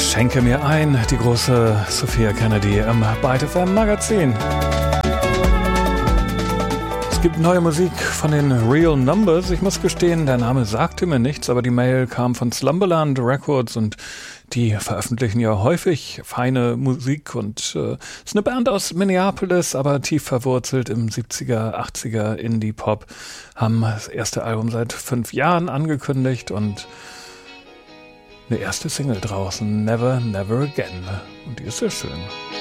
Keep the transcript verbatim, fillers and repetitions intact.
Schenke mir ein, die große Sophia Kennedy im Byte F M Magazin. Es gibt neue Musik von den Real Numbers. Ich muss gestehen, der Name sagte mir nichts, aber die Mail kam von Slumberland Records und die veröffentlichen ja häufig feine Musik und äh, ist eine Band aus Minneapolis, aber tief verwurzelt im siebziger, achtziger Indie-Pop. Haben das erste Album seit fünf Jahren angekündigt und eine erste Single draußen, Never, Never Again. Und die ist sehr schön.